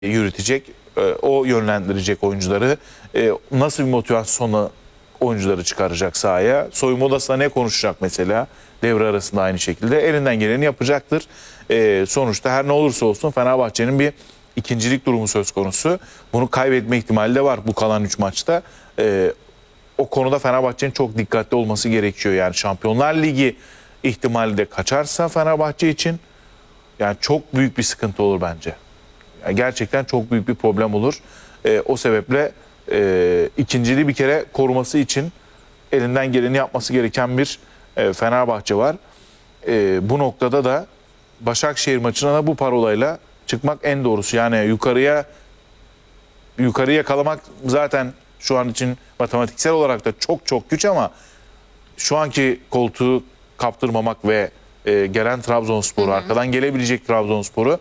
yürütecek, o yönlendirecek oyuncuları, nasıl bir motivasyonla oyuncuları çıkaracak sahaya, soyunma odasında ne konuşacak mesela, devre arasında aynı şekilde elinden geleni yapacaktır. Sonuçta her ne olursa olsun Fenerbahçe'nin bir ikincilik durumu söz konusu. Bunu kaybetme ihtimali de var bu kalan 3 maçta. O konuda Fenerbahçe'nin çok dikkatli olması gerekiyor. Yani Şampiyonlar Ligi ihtimali de kaçarsa Fenerbahçe için yani çok büyük bir sıkıntı olur bence. Yani gerçekten çok büyük bir problem olur. O sebeple ikinciliği bir kere koruması için elinden geleni yapması gereken bir Fenerbahçe var. Bu noktada da Başakşehir maçına da bu parolayla çıkmak en doğrusu. Yani yukarıya yakalamak zaten şu an için matematiksel olarak da çok çok güç ama şu anki koltuğu kaptırmamak ve gelen Trabzonspor'u, arkadan gelebilecek Trabzonspor'u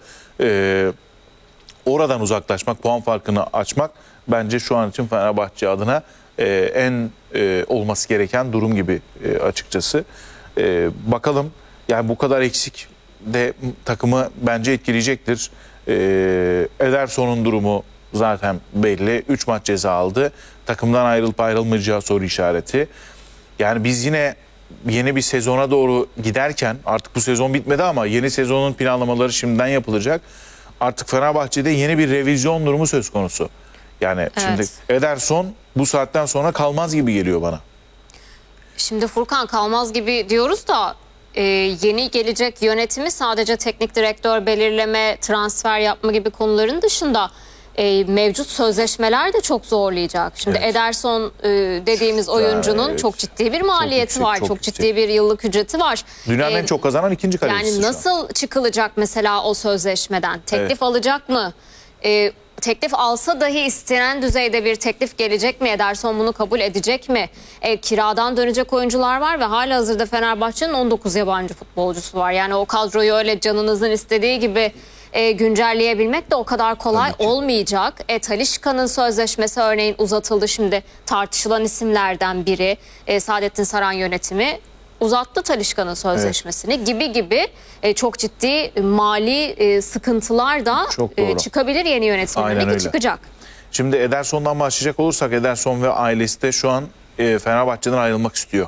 oradan uzaklaşmak, puan farkını açmak bence şu an için Fenerbahçe adına en olması gereken durum gibi açıkçası. Bakalım yani bu kadar eksik de takımı bence etkileyecektir. Ederson'un durumu zaten belli. 3 maç ceza aldı. Takımdan ayrılıp ayrılmayacağı soru işareti. Yani biz yine yeni bir sezona doğru giderken artık bu sezon bitmedi ama yeni sezonun planlamaları şimdiden yapılacak. Artık Fenerbahçe'de yeni bir revizyon durumu söz konusu. Yani şimdi Ederson bu saatten sonra kalmaz gibi geliyor bana. Şimdi Furkan kalmaz gibi diyoruz da yeni gelecek yönetimi sadece teknik direktör belirleme, transfer yapma gibi konuların dışında mevcut sözleşmeler de çok zorlayacak. Şimdi Ederson dediğimiz oyuncunun çok ciddi bir maliyeti var. Çok ciddi bir yıllık ücreti var. Dünyanın en çok kazanan ikinci kalecisi. Yani nasıl çıkılacak mesela o sözleşmeden? Teklif alacak mı? Teklif alsa dahi istenen düzeyde bir teklif gelecek mi? Ederson bunu kabul edecek mi? Kiradan dönecek oyuncular var ve halihazırda Fenerbahçe'nin 19 yabancı futbolcusu var. Yani o kadroyu öyle canınızın istediği gibi güncelleyebilmek de o kadar kolay olmayacak. Talisca'nın sözleşmesi örneğin uzatıldı, şimdi tartışılan isimlerden biri. Saadettin Saran yönetimi uzattı Talisca'nın sözleşmesini gibi çok ciddi mali sıkıntılar da çıkabilir yeni yönetimle ki çıkacak. Şimdi Ederson'dan başlayacak olursak Ederson ve ailesi de şu an Fenerbahçe'den ayrılmak istiyor.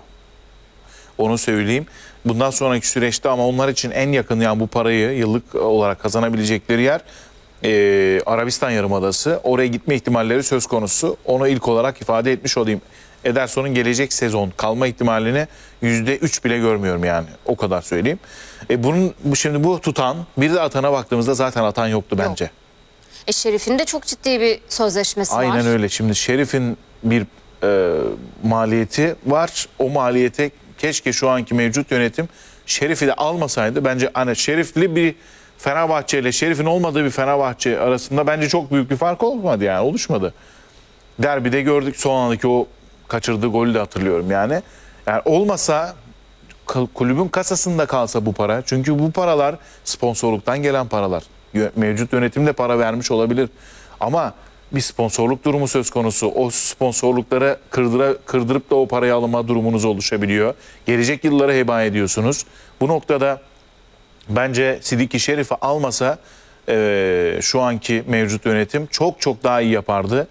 Onu söyleyeyim. Bundan sonraki süreçte ama onlar için en yakın yani bu parayı yıllık olarak kazanabilecekleri yer Arabistan Yarımadası. Oraya gitme ihtimalleri söz konusu. Onu ilk olarak ifade etmiş olayım. Ederson'un gelecek sezon kalma ihtimalini %3 bile görmüyorum yani. O kadar söyleyeyim. Şimdi bu tutan, bir de Atan'a baktığımızda zaten Atan yoktu bence. Şerif'in de çok ciddi bir sözleşmesi var. Aynen öyle. Şimdi Şerif'in bir maliyeti var. O maliyete keşke şu anki mevcut yönetim Şerif'i de almasaydı. Bence hani Şerif'li bir Fenerbahçe ile Şerif'in olmadığı bir Fenerbahçe arasında bence çok büyük bir fark olmadı yani, oluşmadı. Derbide gördük, son andaki o kaçırdığı golü de hatırlıyorum yani. Yani olmasa, kulübün kasasında kalsa bu para, çünkü bu paralar sponsorluktan gelen paralar. Mevcut yönetim de para vermiş olabilir. Ama bir sponsorluk durumu söz konusu. O sponsorlukları kırdırıp da o parayı alma durumunuz oluşabiliyor. Gelecek yıllara heba ediyorsunuz. Bu noktada bence Sidiki Şerif'i almasa şu anki mevcut yönetim çok çok daha iyi yapardı.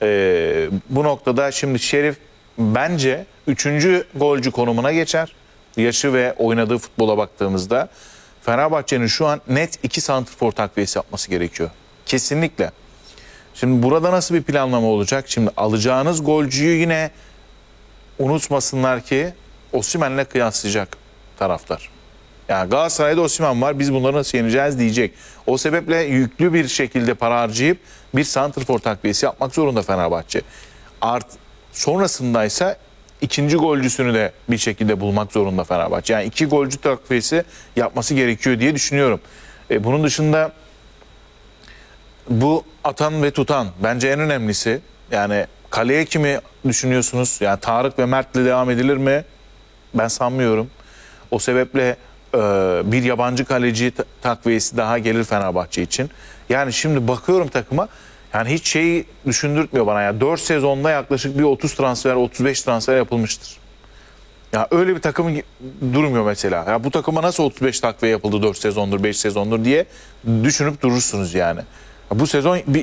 Bu noktada şimdi Şerif bence 3. golcü konumuna geçer. Yaşı ve oynadığı futbola baktığımızda Fenerbahçe'nin şu an net 2 santrfor takviyesi yapması gerekiyor. Kesinlikle. Şimdi burada nasıl bir planlama olacak? Şimdi alacağınız golcüyü yine unutmasınlar ki Osimhen'le kıyaslayacak taraftar. Yani Galatasaray'da Osimhen var, biz bunları nasıl yeneceğiz diyecek. O sebeple yüklü bir şekilde para harcayıp bir santrfor takviyesi yapmak zorunda Fenerbahçe. Sonrasındaysa ikinci golcüsünü de bir şekilde bulmak zorunda Fenerbahçe. Yani 2 golcü takviyesi yapması gerekiyor diye düşünüyorum. Bunun dışında bu atan ve tutan bence en önemlisi. Yani kaleye kimi düşünüyorsunuz? Yani Tarık ve Mert'le devam edilir mi? Ben sanmıyorum. O sebeple bir yabancı kaleci takviyesi daha gelir Fenerbahçe için. Yani şimdi bakıyorum takıma, yani hiç şeyi düşündürtmüyor bana. Yani 4 sezonda yaklaşık bir 30 transfer, 35 transfer yapılmıştır. Ya öyle bir takım durmuyor mesela. Ya bu takıma nasıl 35 takviye yapıldı 4 sezondur, 5 sezondur diye düşünüp durursunuz yani. Bu sezon bir